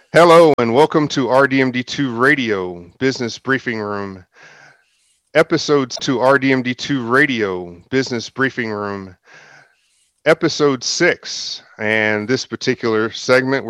Hello and welcome to RDMD2 Radio Business Briefing Room. Episode 6. And this particular segment,